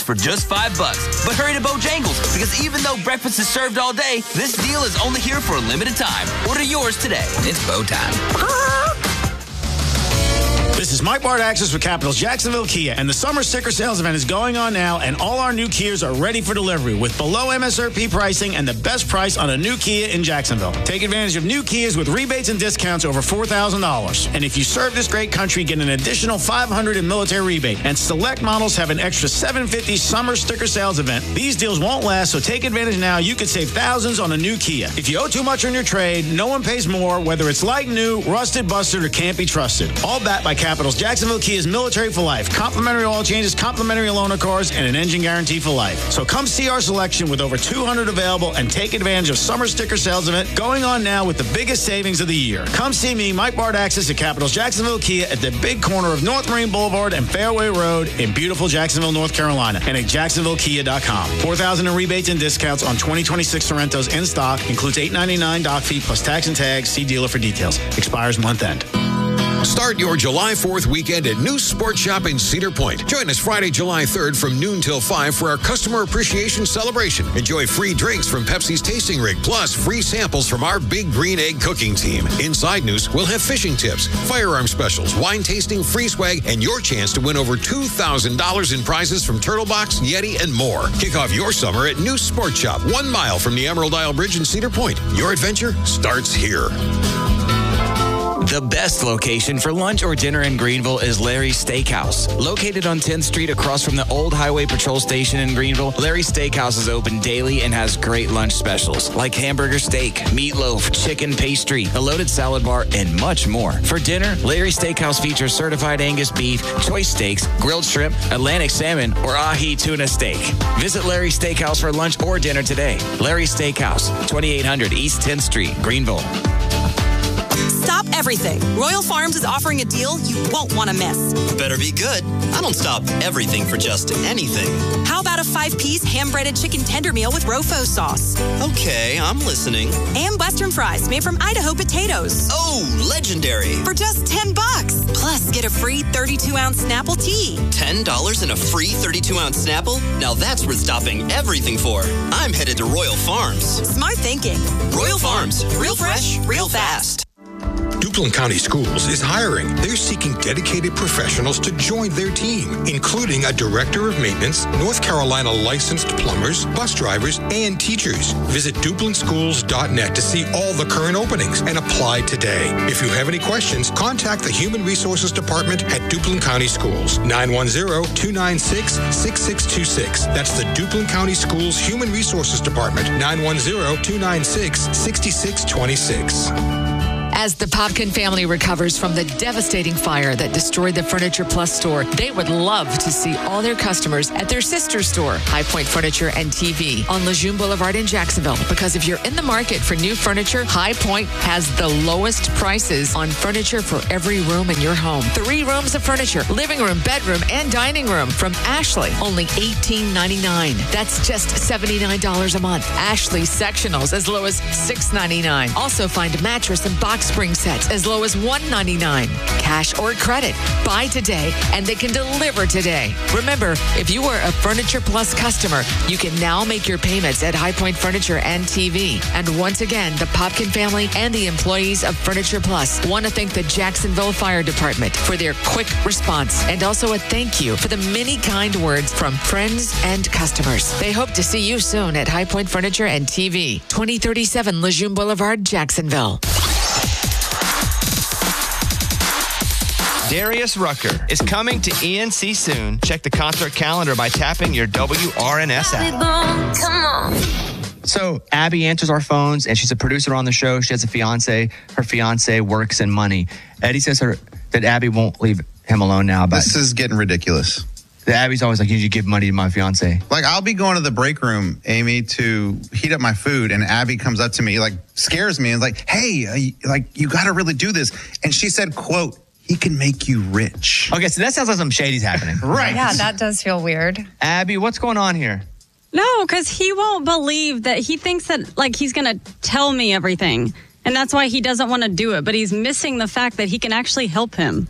for just $5. But hurry to Bojangles, because even though breakfast is served all day, this deal is only here for a limited time. Order yours today. It's Bo time. This is Mike Bardaxis with Capitals Jacksonville Kia, and the summer sticker sales event is going on now, and all our new Kias are ready for delivery with below MSRP pricing and the best price on a new Kia in Jacksonville. Take advantage of new Kias with rebates and discounts over $4,000. And if you serve this great country, get an additional $500 in military rebate. And select models have an extra $750 summer sticker sales event. These deals won't last, so take advantage now. You could save thousands on a new Kia. If you owe too much on your trade, no one pays more, whether it's like new, rusted, busted, or can't be trusted. All backed by Capitals Jacksonville Kia is military for life. Complimentary oil changes, complimentary loaner cars, and an engine guarantee for life. So come see our selection with over 200 available and take advantage of summer sticker sales event going on now with the biggest savings of the year. Come see me, Mike Bardaxis, at Capitals Jacksonville Kia at the big corner of North Marine Boulevard and Fairway Road in beautiful Jacksonville, North Carolina, and at jacksonvillekia.com. $4,000 in rebates and discounts on 2026 Sorrentos in stock. Includes $899 dock fee plus tax and tags. See dealer for details. Expires month end. Start your July 4th weekend at New Sports Shop in Cedar Point. Join us Friday, July 3rd from noon till 5 for our Customer Appreciation Celebration. Enjoy free drinks from Pepsi's Tasting Rig, plus free samples from our Big Green Egg cooking team. Inside News, we'll have fishing tips, firearm specials, wine tasting, free swag, and your chance to win over $2,000 in prizes from Turtle Box, Yeti, and more. Kick off your summer at New Sports Shop, 1 mile from the Emerald Isle Bridge in Cedar Point. Your adventure starts here. The best location for lunch or dinner in Greenville is Larry's Steakhouse. Located on 10th Street across from the old Highway Patrol Station in Greenville, Larry's Steakhouse is open daily and has great lunch specials like hamburger steak, meatloaf, chicken pastry, a loaded salad bar, and much more. For dinner, Larry's Steakhouse features certified Angus beef, choice steaks, grilled shrimp, Atlantic salmon, or ahi tuna steak. Visit Larry's Steakhouse for lunch or dinner today. Larry's Steakhouse, 2800 East 10th Street, Greenville. Stop everything. Royal Farms is offering a deal you won't want to miss. Better be good. I don't stop everything for just anything. How about a 5-piece ham-breaded chicken tender meal with Rofo sauce? Okay, I'm listening. And Western fries made from Idaho potatoes. Oh, legendary. For just $10. Plus, get a free 32-ounce Snapple tea. $10 and a free 32-ounce Snapple? Now that's worth stopping everything for. I'm headed to Royal Farms. Smart thinking. Royal Farms. Real fresh, real fast. Duplin County Schools is hiring. They're seeking dedicated professionals to join their team, including a director of maintenance, North Carolina licensed plumbers, bus drivers, and teachers. Visit DuplinSchools.net to see all the current openings and apply today. If you have any questions, contact the Human Resources Department at Duplin County Schools, 910-296-6626. That's the Duplin County Schools Human Resources Department, 910-296-6626. As the Popkin family recovers from the devastating fire that destroyed the Furniture Plus store, they would love to see all their customers at their sister store, High Point Furniture and TV, on Lejeune Boulevard in Jacksonville. Because if you're in the market for new furniture, High Point has the lowest prices on furniture for every room in your home. 3 rooms of furniture, living room, bedroom, and dining room from Ashley, only $18.99. That's just $79 a month. Ashley sectionals as low as $6.99. Also find a mattress and box spring sets as low as $1.99. Cash or credit. Buy today and they can deliver today. Remember, if you are a Furniture Plus customer, you can now make your payments at High Point Furniture and TV. And once again, the Popkin family and the employees of Furniture Plus want to thank the Jacksonville Fire Department for their quick response, and also a thank you for the many kind words from friends and customers. They hope to see you soon at High Point Furniture and TV, 2037 Lejeune Boulevard, Jacksonville. Darius Rucker is coming to ENC soon. Check the concert calendar by tapping your WRNS app. Come on. So Abby answers our phones, and she's a producer on the show. She has a fiance. Her fiance works in money. Eddie says that Abby won't leave him alone now. But this is getting ridiculous. Abby's always like, you need to give money to my fiance. Like, I'll be going to the break room, Amy, to heat up my food, and Abby comes up to me, like, scares me, and like, hey, you got to really do this. And she said, quote, he can make you rich. Okay, so that sounds like some shady's happening. Right. Yeah, that does feel weird. Abby, what's going on here? No, because he won't believe that. He thinks that, like, he's going to tell me everything. And that's why he doesn't want to do it. But he's missing the fact that he can actually help him.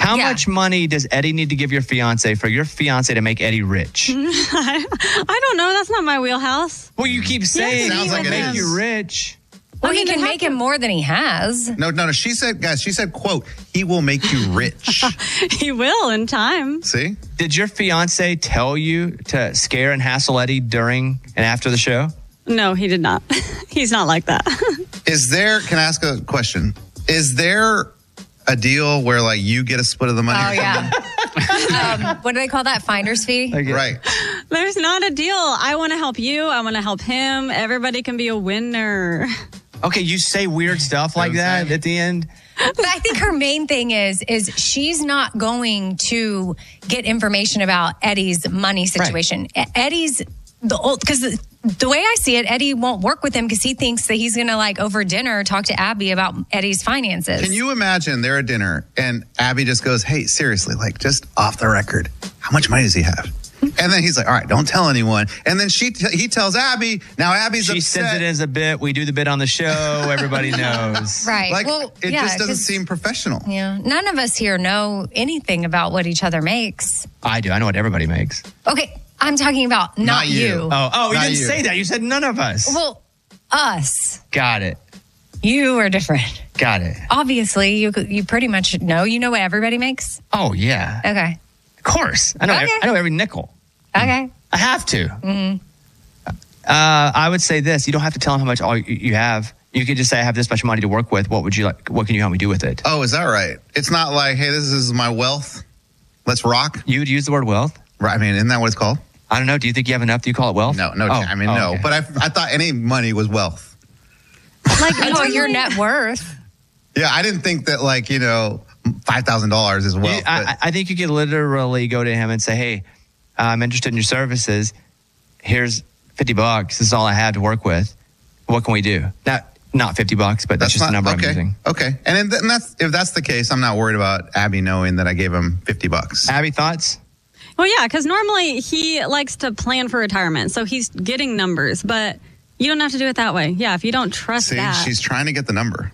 How much money does Eddie need to give your fiance for your fiance to make Eddie rich? I don't know. That's not my wheelhouse. Well, you keep saying Sounds like it make is. you rich. Well, he can make him more than he has. No. She said, quote, he will make you rich. He will in time. See? Did your fiance tell you to scare and hassle Eddie during and after the show? No, he did not. He's not like that. Can I ask a question? Is there a deal where like you get a split of the money? Oh, yeah. What do they call that? Finder's fee? Right. There's not a deal. I want to help you. I want to help him. Everybody can be a winner. Okay, you say weird stuff like that at the end. But I think her main thing is she's not going to get information about Eddie's money situation. Right. Eddie's because the way I see it, Eddie won't work with him because he thinks that he's going to like over dinner talk to Abby about Eddie's finances. Can you imagine they're at dinner and Abby just goes, "Hey, seriously, like just off the record, how much money does he have?" And then he's like, "All right, don't tell anyone." And then he tells Abby. Now Abby's upset. She sends it as a bit. We do the bit on the show. Everybody knows. Right. Like, it just doesn't seem professional. Yeah. None of us here know anything about what each other makes. I do. I know what everybody makes. Okay. I'm talking about not you. Oh, you didn't say that. You said none of us. Well, us. Got it. You are different. Got it. Obviously, you pretty much know. You know what everybody makes? Oh, yeah. Okay. Of course. I know every nickel. Okay. I have to. Mm-hmm. I would say this. You don't have to tell them how much all you have. You could just say, I have this much money to work with. What would you like? What can you help me do with it? Oh, is that right? It's not like, hey, this is my wealth. Let's rock. You would use the word wealth? Right. I mean, isn't that what it's called? I don't know. Do you think you have enough? Do you call it wealth? No. No. Okay. But I thought any money was wealth. Like your net worth. Yeah, I didn't think that $5,000 is wealth. I think you could literally go to him and say, hey, I'm interested in your services. Here's $50. This is all I have to work with. What can we do? Not $50, but that's just the number I'm using. Okay. And if that's the case, I'm not worried about Abby knowing that I gave him $50. Abby, thoughts? Well, yeah, because normally he likes to plan for retirement, so he's getting numbers, but you don't have to do it that way. Yeah, if you don't trust that. She's trying to get the number.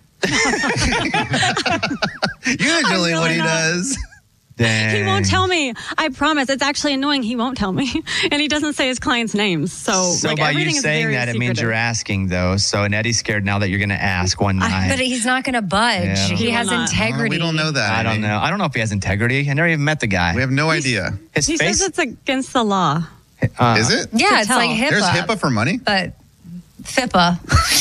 Usually what he does. Dang. He won't tell me. I promise. It's actually annoying. He won't tell me. And he doesn't say his clients' names. So by you saying that, it means you're asking, though. So, and Eddie's scared now that you're going to ask one night. But he's not going to budge. Yeah, he has integrity. We don't know that. I don't know. I don't know if he has integrity. I never even met the guy. We have no idea. He says it's against the law. Is it? Yeah, it's like HIPAA. There's HIPAA for money? But FIPA.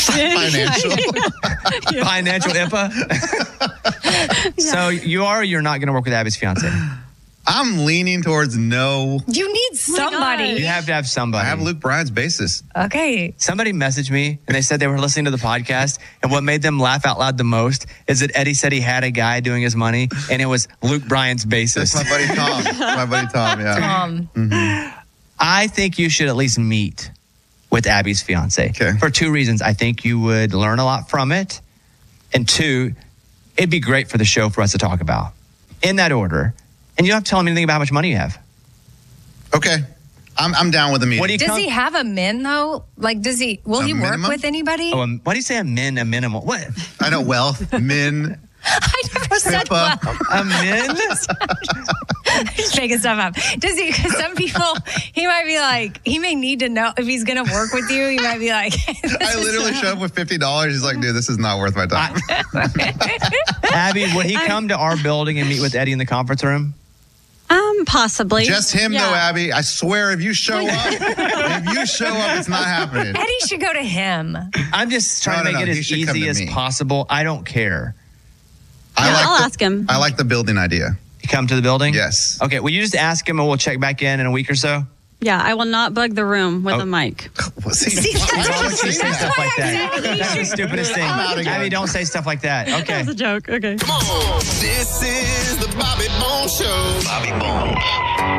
Financial HIPAA. So you are or you're not going to work with Abby's fiance? I'm leaning towards no. You need somebody. You have to have somebody. I have Luke Bryan's basis. Okay. Somebody messaged me and they said they were listening to the podcast, and what made them laugh out loud the most is that Eddie said he had a guy doing his money, and it was Luke Bryan's basis. That's my buddy Tom. Yeah. Tom. Mm-hmm. I think you should at least meet with Abby's fiance for two reasons. I think you would learn a lot from it, and two, it'd be great for the show for us to talk about in that order. And you don't have to tell him anything about how much money you have. Okay. I'm down with the meeting. Does he have a min, though? Like, will he work with anybody? Why do you say a min, a minimal? What? I know wealth, min. I never said wealth. A min? Just making stuff up. Does he? Because some people, he might be like, he may need to know if he's going to work with you. He might be like, I literally show up with $50. He's like, dude, this is not worth my time. Abby, would he come to our building and meet with Eddie in the conference room? Possibly. Just him, though, Abby. I swear, if you show up, it's not happening. Eddie should go to him. I'm just trying to make it as easy as possible. I don't care. I'll ask him. I like the building idea. You come to the building? Yes. Okay, will you just ask him and we'll check back in a week or so? Yeah, I will not bug the room with a mic. That's the stupidest thing. Abby, don't say stuff like that. Okay. That was a joke. Okay. Come on. This is the Bobby Bones Show. Bobby Bones.